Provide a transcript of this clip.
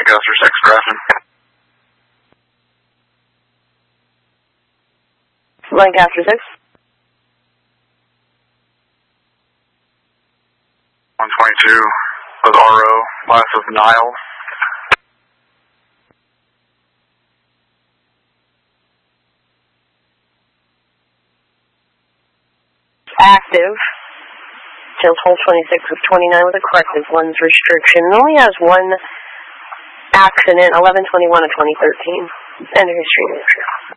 Lancaster 6, Grafton. Lancaster 6. 122 with RO, last of Niles. Active. Tails hold 26 with 29 with a corrective lens restriction. It only has one accident, 11/21 of 2013. End of history.